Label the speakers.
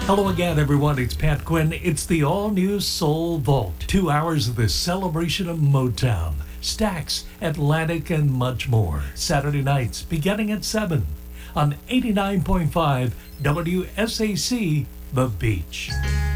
Speaker 1: Hello again, everyone. It's Pat Quinn. It's the all-new Soul Vault. 2 hours of the celebration of Motown, Stax, Atlantic, and much more. Saturday nights beginning at 7 on 89.5 WSAC, The Beach.